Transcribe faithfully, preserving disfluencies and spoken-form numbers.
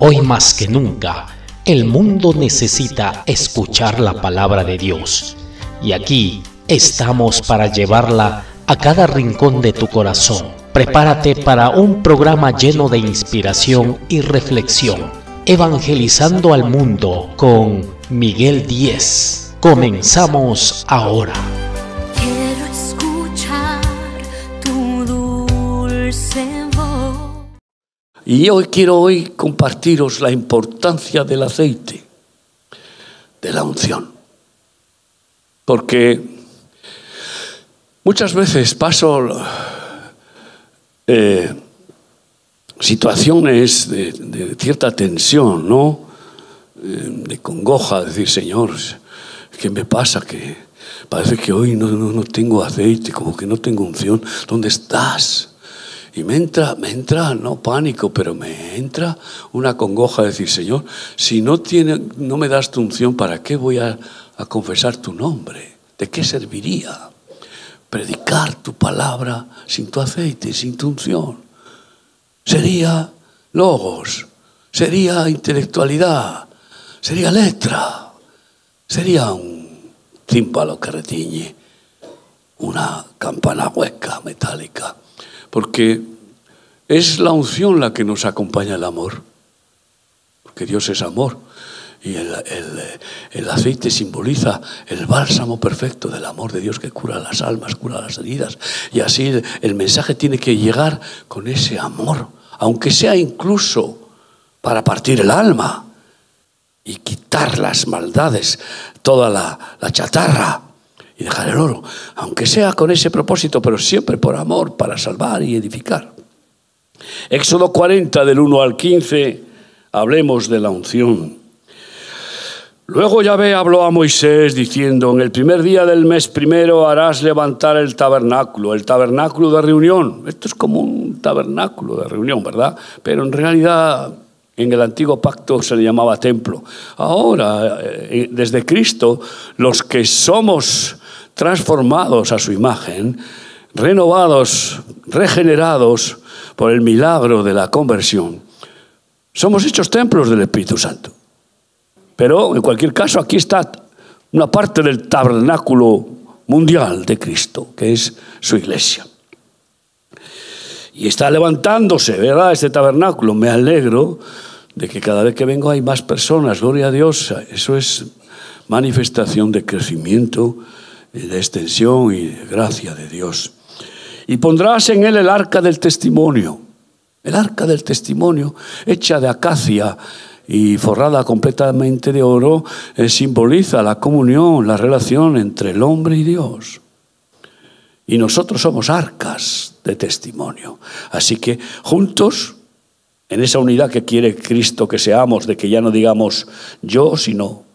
Hoy más que nunca, el mundo necesita escuchar la palabra de Dios. Y aquí estamos para llevarla a cada rincón de tu corazón. Prepárate para un programa lleno de inspiración y reflexión. Evangelizando al mundo con Miguel Díez. Comenzamos ahora. Quiero escuchar tu dulce voz. Y hoy quiero hoy compartiros la importancia del aceite, de la unción. Porque muchas veces paso eh, situaciones de, de cierta tensión, ¿no? Eh, de congoja, decir, Señor, ¿qué me pasa? Que parece que hoy no, no, no tengo aceite, como que no tengo unción. ¿Dónde estás? Y me entra, me entra, no pánico, pero me entra una congoja de decir, Señor, si no, tiene, no me das tu unción, ¿para qué voy a, a confesar tu nombre? ¿De qué serviría predicar tu palabra sin tu aceite, sin tu unción? Sería logos, sería intelectualidad, sería letra, sería un tímpano que retiñe, una campana hueca, metálica. Porque es la unción la que nos acompaña el amor. Porque Dios es amor. Y el, el, el aceite simboliza el bálsamo perfecto del amor de Dios que cura las almas, cura las heridas. Y así el, el mensaje tiene que llegar con ese amor, aunque sea incluso para partir el alma y quitar las maldades, toda la, la chatarra, y dejar el oro, aunque sea con ese propósito, pero siempre por amor, para salvar y edificar. Éxodo cuarenta, del uno al quince, hablemos de la unción. Luego Yahvé habló a Moisés diciendo, en el primer día del mes primero harás levantar el tabernáculo, el tabernáculo de reunión. Esto es como un tabernáculo de reunión, ¿verdad? Pero en realidad en el antiguo pacto se le llamaba templo. Ahora, desde Cristo, los que somos transformados a su imagen, renovados, regenerados por el milagro de la conversión, somos hechos templos del Espíritu Santo. Pero en cualquier caso aquí está una parte del tabernáculo mundial de Cristo, que es su iglesia. Y está levantándose, ¿verdad?, este tabernáculo. Me alegro de que cada vez que vengo hay más personas, gloria a Dios. Eso es manifestación de crecimiento, de extensión y de gracia de Dios. Y pondrás en él el arca del testimonio. El arca del testimonio, hecha de acacia y forrada completamente de oro, eh, simboliza la comunión, la relación entre el hombre y Dios. Y nosotros somos arcas de testimonio. Así que juntos, en esa unidad que quiere Cristo que seamos, de que ya no digamos yo, sino